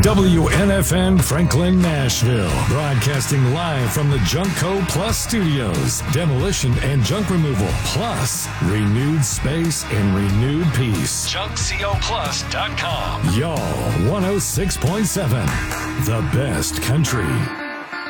WNFN Franklin, Nashville. Broadcasting live from the Junkco Plus studios. Demolition and junk removal, plus renewed space and renewed peace. JunkCoPlus.com. Y'all 106.7. The best country.